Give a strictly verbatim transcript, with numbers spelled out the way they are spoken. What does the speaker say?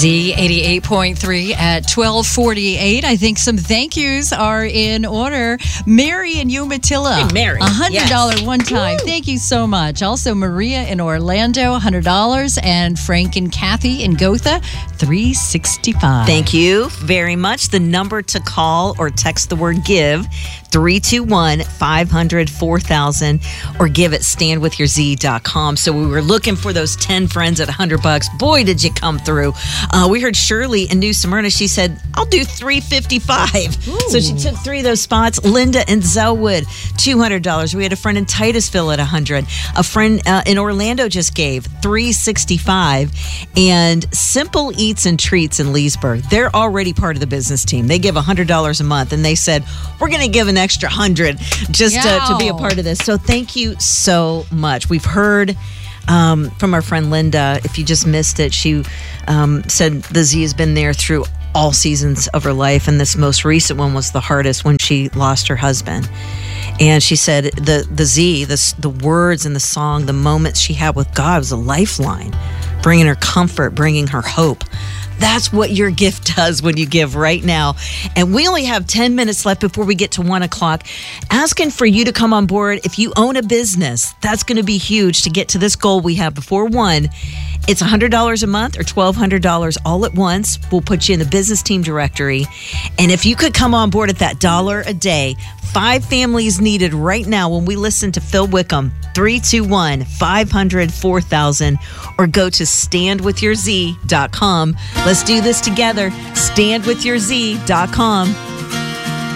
Z eighty-eight point three at twelve forty-eight. I think some thank yous are in order. Mary in Umatilla. Hey, Mary. one hundred dollars Yes. one time. Woo. Thank you so much. Also, Maria in Orlando, one hundred dollars. And Frank and Kathy in Gotha, three hundred sixty-five dollars. Thank you very much. The number to call or text the word give, three two one, five hundred, four thousand, or give at stand with your z dot com. So we were looking for those ten friends at one hundred bucks. Boy, did you come through. Uh, we heard Shirley in New Smyrna. She said, I'll do three hundred fifty-five dollars. So she took three of those spots. Linda in Zellwood, two hundred dollars. We had a friend in Titusville at one hundred dollars. A friend uh, in Orlando just gave three hundred sixty-five dollars. And Simple Eats and Treats in Leesburg, they're already part of the business team. They give one hundred dollars a month, and they said, we're going to give an extra one hundred dollars just to, to be a part of this. So thank you so much. We've heard um, from our friend Linda. If you just missed it, she um, said the Z has been there through all seasons of her life, and this most recent one was the hardest when she lost her husband. And she said the the Z, the, the words in the song, the moments she had with God was a lifeline, bringing her comfort, bringing her hope. That's what your gift does when you give right now. And we only have ten minutes left before we get to one o'clock. Asking for you to come on board. If you own a business, that's going to be huge to get to this goal we have before one. It's one hundred dollars a month or twelve hundred dollars all at once. We'll put you in the business team directory. And if you could come on board at that dollar a day, five families needed right now when we listen to Phil Wickham, three two one, five hundred, four thousand, or go to stand with your z dot com. Let's do this together. stand with your z dot com.